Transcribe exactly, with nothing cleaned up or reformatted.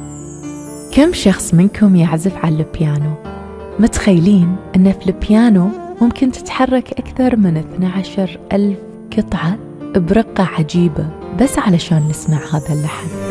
كم شخص منكم يعزف على البيانو؟ متخيلين أن في البيانو ممكن تتحرك أكثر من اثني عشر ألف قطعة برقة عجيبة بس علشان نسمع هذا اللحن؟